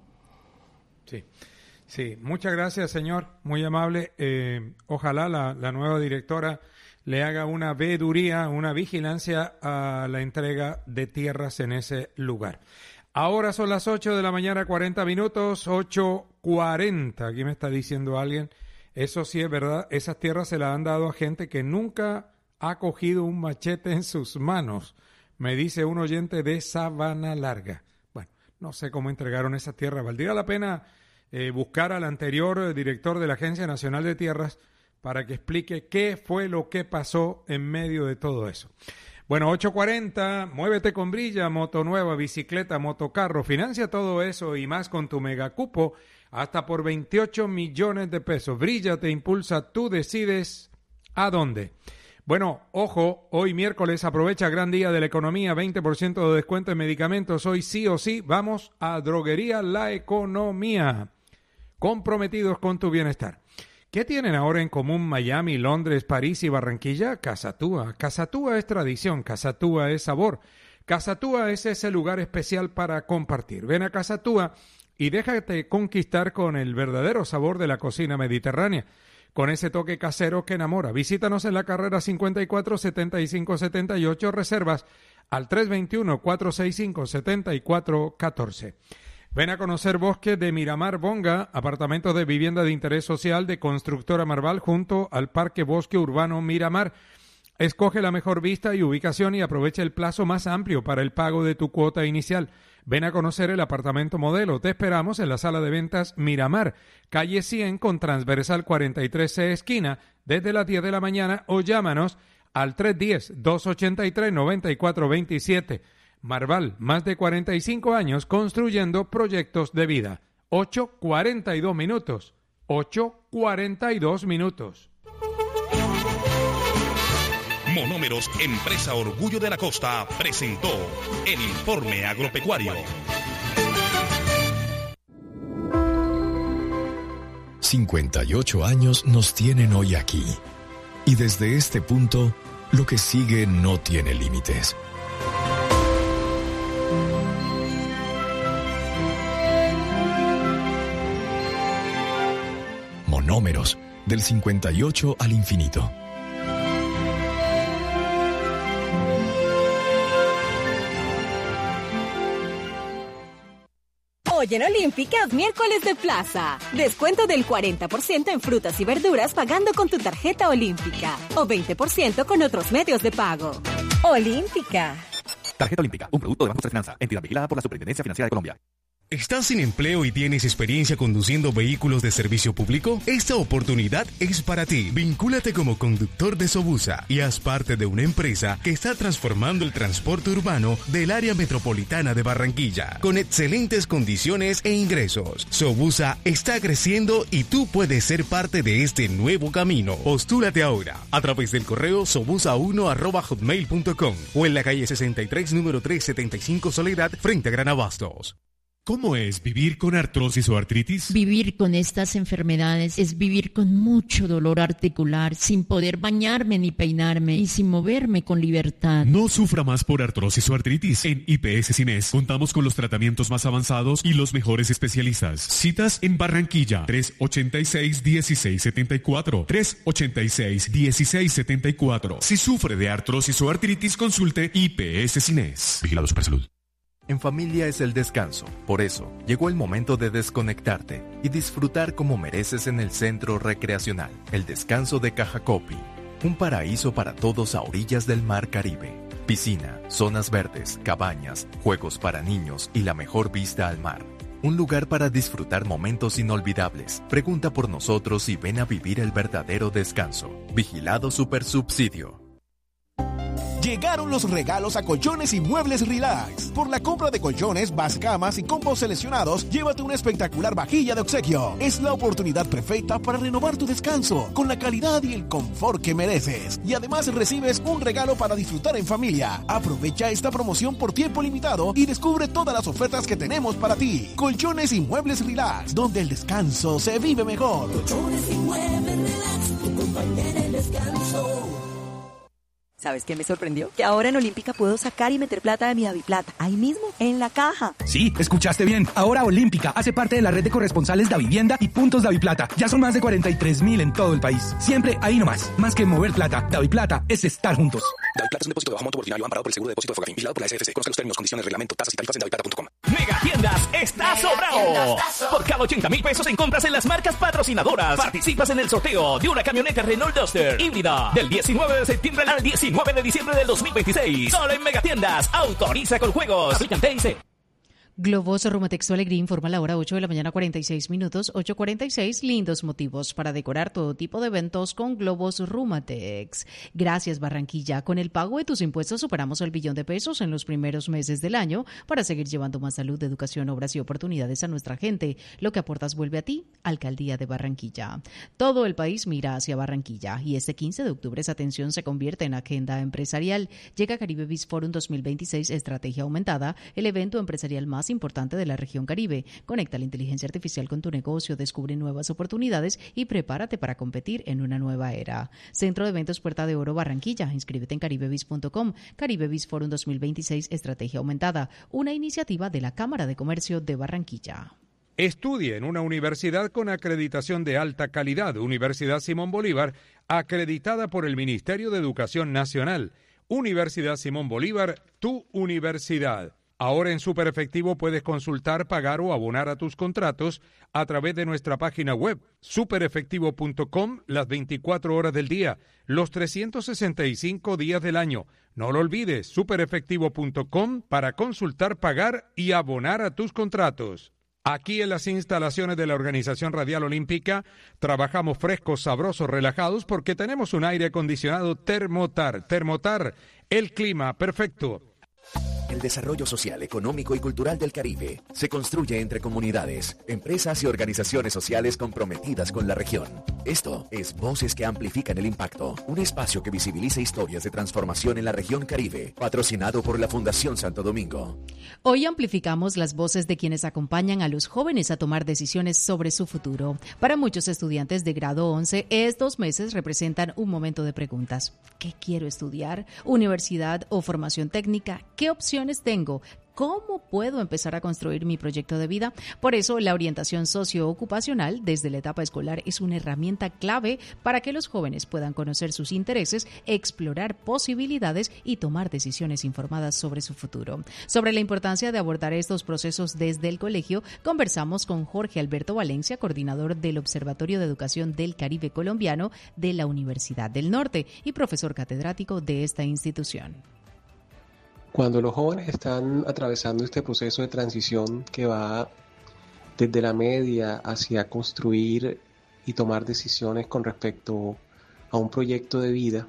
Sí, sí, muchas gracias, señor, muy amable. Eh, ojalá la, la nueva directora le haga una veeduría, una vigilancia a la entrega de tierras en ese lugar. Ahora son las ocho de la mañana, cuarenta minutos, ocho cuarenta. Aquí me está diciendo alguien, eso sí es verdad, esas tierras se las han dado a gente que nunca ha cogido un machete en sus manos, me dice un oyente de Sabana Larga. Bueno, no sé cómo entregaron esas tierras. Valdría la pena eh, buscar al anterior director de la Agencia Nacional de Tierras para que explique qué fue lo que pasó en medio de todo eso. Bueno, ocho cuarenta, muévete con Brilla, moto nueva, bicicleta, motocarro, financia todo eso y más con tu megacupo hasta por veintiocho millones de pesos. Brilla te impulsa, tú decides a dónde. Bueno, ojo, hoy miércoles aprovecha gran día de la economía, veinte por ciento de descuento en medicamentos. Hoy sí o sí vamos a Droguería La Economía, comprometidos con tu bienestar. ¿Qué tienen ahora en común Miami, Londres, París y Barranquilla? Casa Túa. Casa Túa es tradición, Casa Túa es sabor. Casa Túa es ese lugar especial para compartir. Ven a Casa Túa y déjate conquistar con el verdadero sabor de la cocina mediterránea, con ese toque casero que enamora. Visítanos en la carrera cincuenta y cuatro, setenta y cinco, setenta y ocho, reservas al tres dos uno, cuatro seis cinco, siete cuatro uno cuatro. Ven a conocer Bosque de Miramar Bonga, apartamentos de vivienda de interés social de Constructora Marval junto al Parque Bosque Urbano Miramar. Escoge la mejor vista y ubicación y aprovecha el plazo más amplio para el pago de tu cuota inicial. Ven a conocer el apartamento modelo. Te esperamos en la sala de ventas Miramar, calle cien con transversal cuarenta y tres C esquina, desde las diez de la mañana o llámanos al tres uno cero, dos ocho tres, nueve cuatro dos siete. Marval, más de cuarenta y cinco años construyendo proyectos de vida. ocho cuarenta y dos minutos. ocho cuarenta y dos minutos. Monómeros, empresa Orgullo de la Costa, presentó el informe agropecuario. cincuenta y ocho años nos tienen hoy aquí. Y desde este punto, lo que sigue no tiene límites. Monómeros, del cincuenta y ocho al infinito. Hoy en Olímpica es miércoles de plaza. Descuento del cuarenta por ciento en frutas y verduras pagando con tu tarjeta Olímpica. O veinte por ciento con otros medios de pago. Olímpica. Tarjeta Olímpica, un producto de Banco de Finanza, entidad vigilada por la Superintendencia Financiera de Colombia. ¿Estás sin empleo y tienes experiencia conduciendo vehículos de servicio público? Esta oportunidad es para ti. Vincúlate como conductor de Sobusa y haz parte de una empresa que está transformando el transporte urbano del área metropolitana de Barranquilla, con excelentes condiciones e ingresos. Sobusa está creciendo y tú puedes ser parte de este nuevo camino. Postúlate ahora a través del correo sobusa uno arroba hotmail punto com o en la calle sesenta y tres, número trescientos setenta y cinco Soledad, frente a Gran Abastos. ¿Cómo es vivir con artrosis o artritis? Vivir con estas enfermedades es vivir con mucho dolor articular, sin poder bañarme ni peinarme y sin moverme con libertad. No sufra más por artrosis o artritis. En I P S Cines contamos con los tratamientos más avanzados y los mejores especialistas. Citas en Barranquilla, tres ochenta y seis, dieciséis setenta y cuatro, tres ochenta y seis, dieciséis setenta y cuatro. Si sufre de artrosis o artritis, consulte I P S Cines. Vigilado Supersalud. En familia es el descanso, por eso llegó el momento de desconectarte y disfrutar como mereces en el Centro Recreacional, el Descanso de Cajacopi, un paraíso para todos a orillas del Mar Caribe. Piscina, zonas verdes, cabañas, juegos para niños y la mejor vista al mar. Un lugar para disfrutar momentos inolvidables. Pregunta por nosotros y ven a vivir el verdadero descanso. Vigilado Supersubsidio. Llegaron los regalos a Colchones y Muebles Relax. Por la compra de colchones, camas y combos seleccionados, llévate una espectacular vajilla de obsequio. Es la oportunidad perfecta para renovar tu descanso con la calidad y el confort que mereces. Y además recibes un regalo para disfrutar en familia. Aprovecha esta promoción por tiempo limitado y descubre todas las ofertas que tenemos para ti. Colchones y Muebles Relax, donde el descanso se vive mejor. Colchones y Muebles Relax, tu compañera en descanso. ¿Sabes qué me sorprendió? Que ahora en Olímpica puedo sacar y meter plata de mi DaviPlata, ahí mismo, en la caja. Sí, escuchaste bien. Ahora Olímpica hace parte de la red de corresponsales Davivienda y Puntos DaviPlata. Ya son más de cuarenta y tres mil en todo el país. Siempre ahí nomás. Más que mover plata, DaviPlata es estar juntos. DaviPlata es un depósito de bajo monto ordinario amparado por el seguro de depósito de Fogafín, vigilado por la S F C. Conozca los términos, condiciones, reglamento, tasas y tarifas en daviplata punto com. Mega Tiendas está sobrado. Por cada ochenta mil pesos en compras en las marcas patrocinadoras, participas en el sorteo de una camioneta Renault Duster híbrida del diecinueve de septiembre al diecinueve de diciembre del dos mil veintiséis. Solo en Megatiendas. Autoriza con juegos. Aplican T I C. Globos Rumatex Alegría informa a la hora ocho de la mañana, cuarenta y seis minutos, ocho cuarenta y seis, lindos motivos para decorar todo tipo de eventos con Globos Rumatex. Gracias, Barranquilla. Con el pago de tus impuestos superamos el billón de pesos en los primeros meses del año para seguir llevando más salud, educación, obras y oportunidades a nuestra gente. Lo que aportas vuelve a ti, Alcaldía de Barranquilla. Todo el país mira hacia Barranquilla y este quince de octubre esa atención se convierte en agenda empresarial. Llega Caribe Biz Forum dos mil veintiséis, Estrategia Aumentada, el evento empresarial más importante de la región Caribe. Conecta la inteligencia artificial con tu negocio, descubre nuevas oportunidades y prepárate para competir en una nueva era. Centro de Eventos Puerta de Oro Barranquilla. Inscríbete en caribe biz punto com. Caribe Biz Forum dos mil veintiséis, Estrategia Aumentada, una iniciativa de la Cámara de Comercio de Barranquilla. Estudie en una universidad con acreditación de alta calidad. Universidad Simón Bolívar, acreditada por el Ministerio de Educación Nacional. Universidad Simón Bolívar, tu universidad. Ahora en Super Efectivo puedes consultar, pagar o abonar a tus contratos a través de nuestra página web, super efectivo punto com, las veinticuatro horas del día, los trescientos sesenta y cinco días del año. No lo olvides, super efectivo punto com para consultar, pagar y abonar a tus contratos. Aquí en las instalaciones de la Organización Radial Olímpica trabajamos frescos, sabrosos, relajados porque tenemos un aire acondicionado Termotar. Termotar, el clima perfecto. El desarrollo social, económico y cultural del Caribe se construye entre comunidades, empresas y organizaciones sociales comprometidas con la región. Esto es Voces que Amplifican el Impacto, un espacio que visibiliza historias de transformación en la región Caribe, patrocinado por la Fundación Santo Domingo. Hoy amplificamos las voces de quienes acompañan a los jóvenes a tomar decisiones sobre su futuro. Para muchos estudiantes de grado once, estos meses representan un momento de preguntas. ¿Qué quiero estudiar? ¿Universidad o formación técnica? ¿Qué opciones tengo? ¿Cómo puedo empezar a construir mi proyecto de vida? Por eso, la orientación socioocupacional desde la etapa escolar es una herramienta clave para que los jóvenes puedan conocer sus intereses, explorar posibilidades y tomar decisiones informadas sobre su futuro. Sobre la importancia de abordar estos procesos desde el colegio, conversamos con Jorge Alberto Valencia, coordinador del Observatorio de Educación del Caribe Colombiano de la Universidad del Norte y profesor catedrático de esta institución. Cuando los jóvenes están atravesando este proceso de transición que va desde la media hacia construir y tomar decisiones con respecto a un proyecto de vida,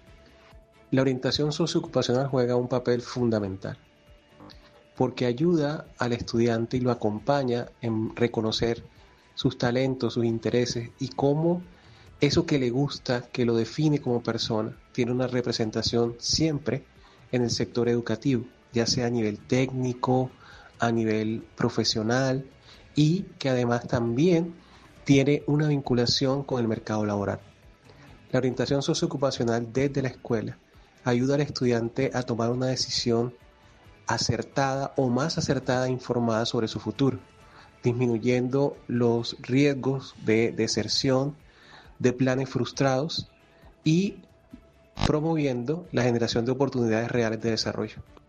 la orientación socioocupacional juega un papel fundamental, porque ayuda al estudiante y lo acompaña en reconocer sus talentos, sus intereses y cómo eso que le gusta, que lo define como persona, tiene una representación siempre en el sector educativo, ya sea a nivel técnico, a nivel profesional y que además también tiene una vinculación con el mercado laboral. La orientación socioocupacional desde la escuela ayuda al estudiante a tomar una decisión acertada o más acertada e informada sobre su futuro, disminuyendo los riesgos de deserción, de planes frustrados y promoviendo la generación de oportunidades reales de desarrollo.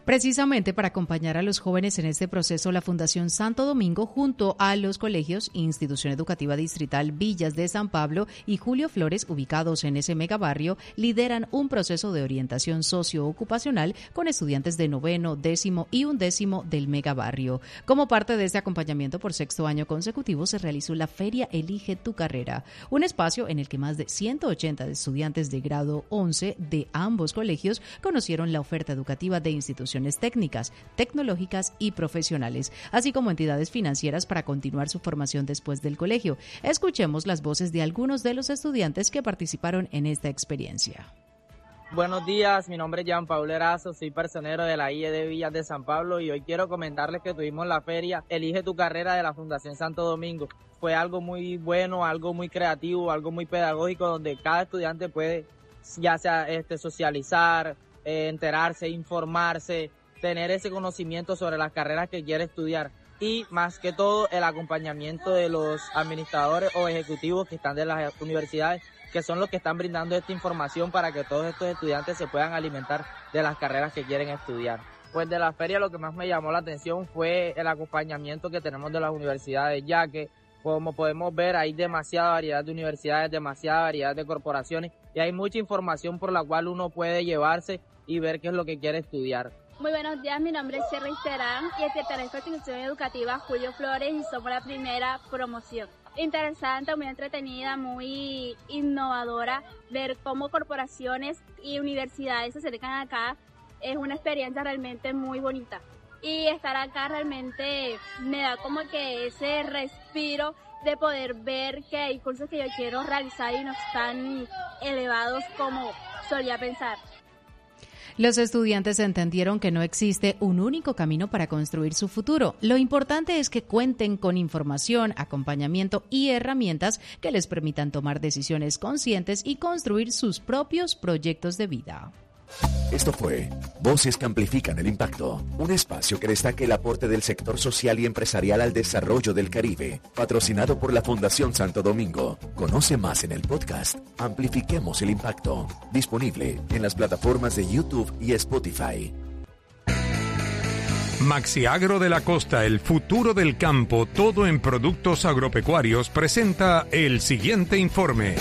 Precisamente para acompañar a los jóvenes en este proceso, la Fundación Santo Domingo, junto a los colegios Institución Educativa Distrital Villas de San Pablo y Julio Flores, ubicados en ese megabarrio, lideran un proceso de orientación socioocupacional con estudiantes de noveno, décimo y undécimo del megabarrio. Como parte de este acompañamiento por sexto año consecutivo, se realizó la Feria Elige tu Carrera, un espacio en el que más de ciento ochenta estudiantes de grado once de ambos colegios conocieron la oferta educativa de instituciones técnicas, tecnológicas y profesionales, así como entidades financieras para continuar su formación después del colegio. Escuchemos las voces de algunos de los estudiantes que participaron en esta experiencia. Buenos días, mi nombre es Jean Paulo Erazo, soy personero de la I E D Villas de San Pablo y hoy quiero comentarles que tuvimos la feria Elige tu Carrera de la Fundación Santo Domingo. Fue algo muy bueno, algo muy creativo, algo muy pedagógico, donde cada estudiante puede ya sea este, socializar, eh, enterarse, informarse, tener ese conocimiento sobre las carreras que quiere estudiar y más que todo el acompañamiento de los administradores o ejecutivos que están de las universidades, que son los que están brindando esta información para que todos estos estudiantes se puedan alimentar de las carreras que quieren estudiar. Pues de la feria lo que más me llamó la atención fue el acompañamiento que tenemos de las universidades, ya que como podemos ver hay demasiada variedad de universidades, demasiada variedad de corporaciones y hay mucha información por la cual uno puede llevarse y ver qué es lo que quiere estudiar. Muy buenos días, mi nombre es Sherry Terán y pertenezco a la institución educativa Julio Flores y somos la primera promoción. Interesante, muy entretenida, muy innovadora, ver cómo corporaciones y universidades se acercan acá es una experiencia realmente muy bonita. Y estar acá realmente me da como que ese respiro de poder ver que hay cursos que yo quiero realizar y no están elevados como solía pensar. Los estudiantes entendieron que no existe un único camino para construir su futuro. Lo importante es que cuenten con información, acompañamiento y herramientas que les permitan tomar decisiones conscientes y construir sus propios proyectos de vida. Esto fue Voces que Amplifican el Impacto, un espacio que destaca el aporte del sector social y empresarial al desarrollo del Caribe, patrocinado por la Fundación Santo Domingo. Conoce más en el podcast Amplifiquemos el Impacto, disponible en las plataformas de YouTube y Spotify. Maxiagro de la Costa, el futuro del campo, todo en productos agropecuarios, presenta el siguiente informe.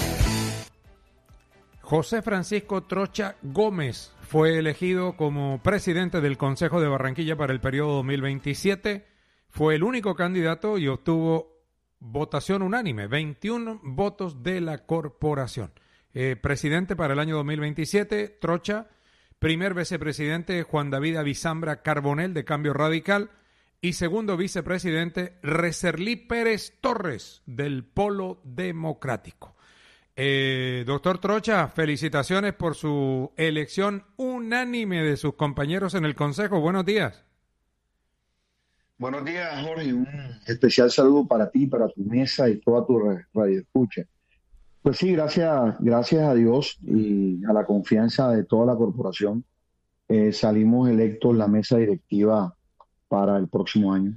José Francisco Trocha Gómez fue elegido como presidente del Consejo de Barranquilla para el periodo dos mil veintisiete. Fue el único candidato y obtuvo votación unánime, veintiún votos de la corporación. Eh, presidente para el año dos mil veintisiete, Trocha. Primer vicepresidente, Juan David Avizambra Carbonell, de Cambio Radical. Y segundo vicepresidente, Recerlí Pérez Torres, del Polo Democrático. Eh, doctor Trocha, felicitaciones por su elección unánime de sus compañeros en el Consejo. Buenos días. Buenos días, Jorge. Un especial saludo para ti, para tu mesa y toda tu radioescucha. Pues sí, gracias, gracias a Dios y a la confianza de toda la corporación, eh, salimos electos la mesa directiva para el próximo año.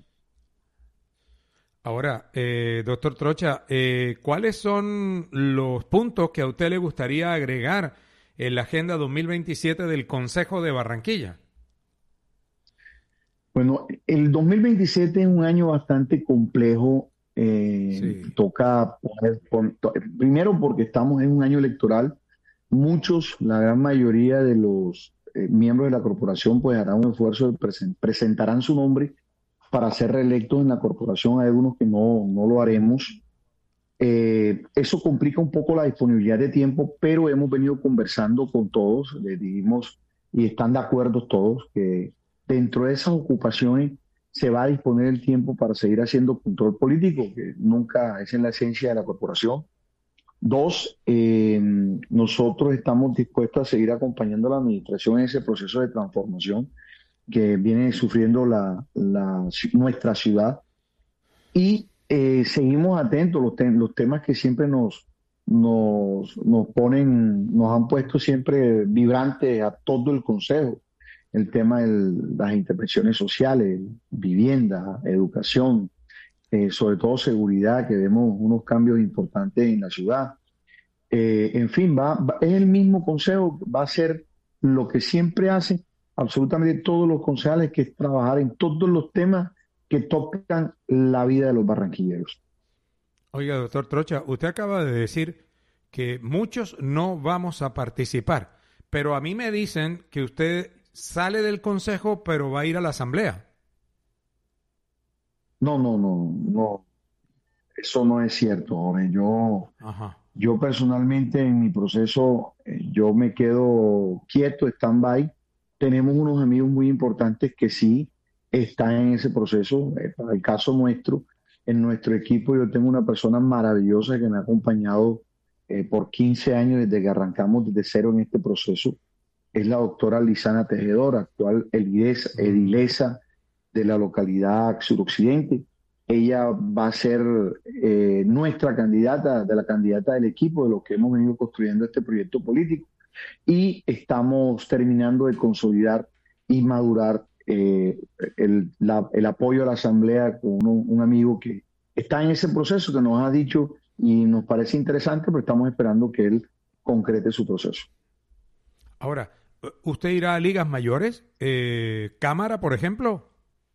Ahora, eh, doctor Trocha, eh, ¿cuáles son los puntos que a usted le gustaría agregar en la Agenda dos mil veintisiete del Consejo de Barranquilla? Bueno, el dos mil veintisiete es un año bastante complejo. Eh, sí. Toca poner, pon, to, primero porque estamos en un año electoral. Muchos, la gran mayoría de los eh, miembros de la corporación pues harán un esfuerzo, de present, presentarán su nombre para ser reelectos en la corporación. Hay algunos que no, no lo haremos. Eh, eso complica un poco la disponibilidad de tiempo, pero hemos venido conversando con todos, les dijimos, y están de acuerdo todos, que dentro de esas ocupaciones se va a disponer el tiempo para seguir haciendo control político, que nunca es en la esencia de la corporación. Dos, eh, nosotros estamos dispuestos a seguir acompañando a la administración en ese proceso de transformación que viene sufriendo la, la, nuestra ciudad. Y eh, seguimos atentos los, te los temas que siempre nos, nos, nos ponen, nos han puesto siempre vibrantes a todo el Consejo. El tema de las intervenciones sociales, vivienda, educación, eh, sobre todo seguridad, que vemos unos cambios importantes en la ciudad. Eh, en fin, va, va, es el mismo Consejo, va a ser lo que siempre hace, absolutamente todos los concejales, que es trabajar en todos los temas que tocan la vida de los barranquilleros. Oiga, doctor Trocha, usted acaba de decir que muchos no vamos a participar, pero a mí me dicen que usted sale del consejo, pero va a ir a la asamblea. No, no, no, no. Eso no es cierto, Jorge. Yo, Ajá. yo personalmente en mi proceso, eh, yo me quedo quieto, stand-by. Tenemos unos amigos muy importantes que sí están en ese proceso. Eh, para el caso nuestro, en nuestro equipo yo tengo una persona maravillosa que me ha acompañado eh, por quince años desde que arrancamos desde cero en este proceso. Es la doctora Lisana Tejedor, actual edilesa, edilesa de la localidad suroccidente. Ella va a ser eh, nuestra candidata, de la candidata del equipo, de lo que hemos venido construyendo este proyecto político. Y estamos terminando de consolidar y madurar eh, el, la, el apoyo a la Asamblea con uno, un amigo que está en ese proceso, que nos ha dicho y nos parece interesante, pero estamos esperando que él concrete su proceso. Ahora, ¿usted irá a ligas mayores? Eh, ¿Cámara, por ejemplo?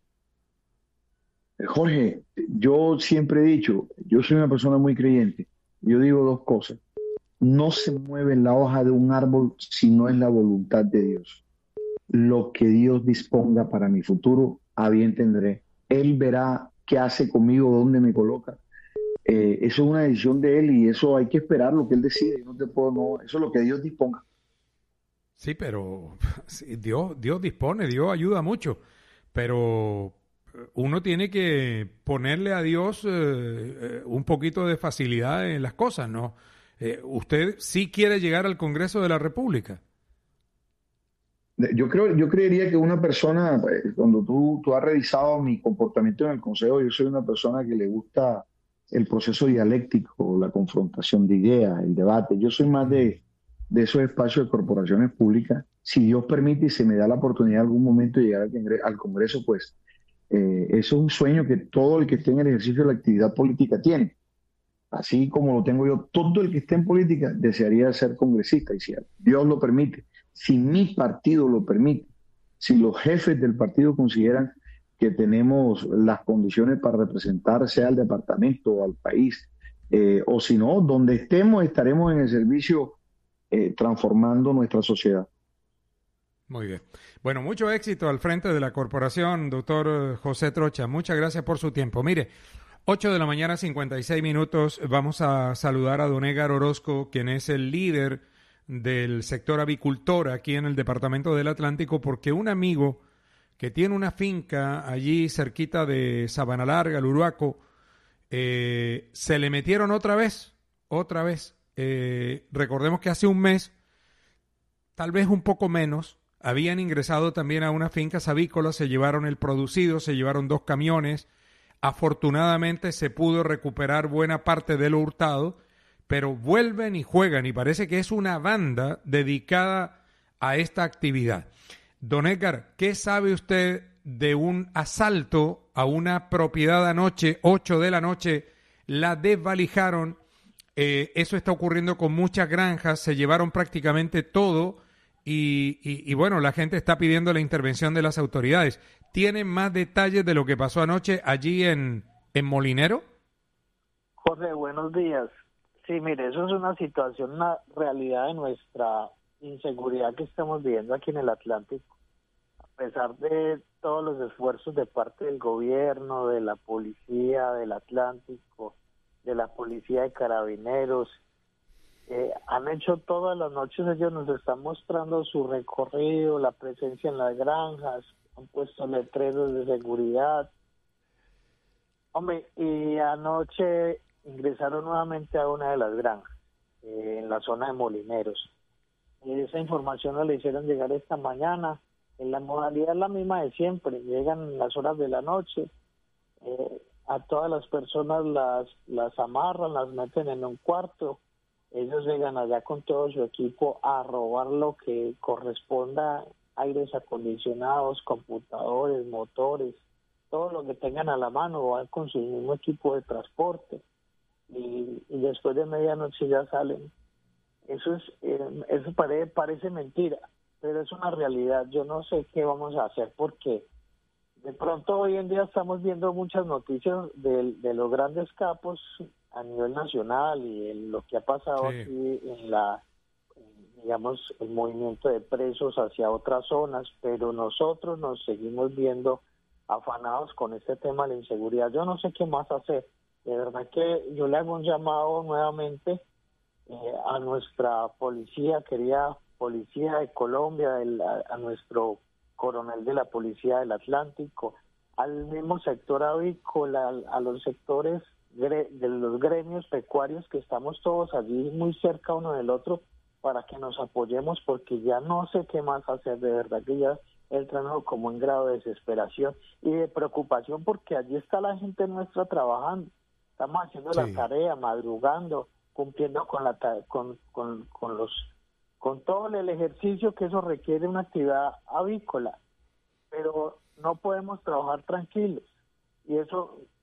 Jorge, yo siempre he dicho, yo soy una persona muy creyente. Yo digo dos cosas. No se mueve la hoja de un árbol si no es la voluntad de Dios. Lo que Dios disponga para mi futuro, a bien tendré. Él verá qué hace conmigo, dónde me coloca. Eh, eso es una decisión de Él y eso hay que esperar lo que Él decide. Yo no te puedo, no, eso es lo que Dios disponga. Sí, pero sí, Dios, Dios dispone, Dios ayuda mucho, pero uno tiene que ponerle a Dios eh, eh, un poquito de facilidad en las cosas, ¿no? Eh, ¿Usted sí quiere llegar al Congreso de la República? Yo creo, yo creería que una persona, cuando tú, tú has revisado mi comportamiento en el Consejo, yo soy una persona que le gusta el proceso dialéctico, la confrontación de ideas, el debate. Yo soy más de, de esos espacios de corporaciones públicas. Si Dios permite y se me da la oportunidad en algún momento de llegar al Congreso, al Congreso pues eh, eso es un sueño que todo el que esté en el ejercicio de la actividad política tiene. Así como lo tengo yo, todo el que esté en política desearía ser congresista, y si Dios lo permite, si mi partido lo permite, si los jefes del partido consideran que tenemos las condiciones para representar, sea al departamento o al país, eh, o si no, donde estemos, estaremos en el servicio eh, transformando nuestra sociedad. Muy bien. Bueno, mucho éxito al frente de la corporación, doctor José Trocha. Muchas gracias por su tiempo. Mire, ocho de la mañana, cincuenta y seis minutos. Vamos a saludar a don Edgar Orozco, quien es el líder del sector avicultor aquí en el Departamento del Atlántico, porque un amigo que tiene una finca allí cerquita de Sabana Larga, el Uruaco, eh, se le metieron otra vez, otra vez. Eh, recordemos que hace un mes, tal vez un poco menos, habían ingresado también a una finca avícola, se llevaron el producido, se llevaron dos camiones. Afortunadamente se pudo recuperar buena parte de lo hurtado, pero vuelven y juegan y parece que es una banda dedicada a esta actividad. Don Edgar, ¿qué sabe usted de un asalto a una propiedad anoche, ocho de la noche? La desvalijaron, eh, eso está ocurriendo con muchas granjas, se llevaron prácticamente todo. Y, y, y bueno, la gente está pidiendo la intervención de las autoridades. ¿Tienen más detalles de lo que pasó anoche allí en, en Molinero? Jorge, buenos días. Sí, mire, eso es una situación, una realidad de nuestra inseguridad que estamos viviendo aquí en el Atlántico. A pesar de todos los esfuerzos de parte del gobierno, de la policía del Atlántico, de la policía de carabineros, Eh, han hecho todas las noches, ellos nos están mostrando su recorrido, la presencia en las granjas, han puesto letreros de seguridad. Hombre, y anoche ingresaron nuevamente a una de las granjas, eh, en la zona de Molineros. Y esa información nos la hicieron llegar esta mañana. En la modalidad es la misma de siempre, llegan en las horas de la noche, eh, a todas las personas las, las amarran, las meten en un cuarto. Ellos llegan allá con todo su equipo a robar lo que corresponda, aires acondicionados, computadores, motores, todo lo que tengan a la mano, van con su mismo equipo de transporte y, y después de medianoche ya salen. Eso es, eh, eso parece, parece mentira, pero es una realidad. Yo no sé qué vamos a hacer porque de pronto hoy en día estamos viendo muchas noticias de, de los grandes capos a nivel nacional y en lo que ha pasado sí. aquí en la, en, digamos, el movimiento de presos hacia otras zonas, pero nosotros nos seguimos viendo afanados con este tema de la inseguridad. Yo no sé qué más hacer. De verdad que yo le hago un llamado nuevamente eh, a nuestra policía, querida policía de Colombia, el, a, a nuestro coronel de la Policía del Atlántico, al mismo sector avícola, a, a los sectores gre, de los gremios pecuarios que estamos todos allí muy cerca uno del otro para que nos apoyemos porque ya no sé qué más hacer, de verdad que ya entran como en grado de desesperación y de preocupación porque allí está la gente nuestra trabajando, estamos haciendo sí. la tarea, madrugando, cumpliendo con la con, con, con los con todo el ejercicio que eso requiere una actividad avícola, pero no podemos trabajar tranquilos y eso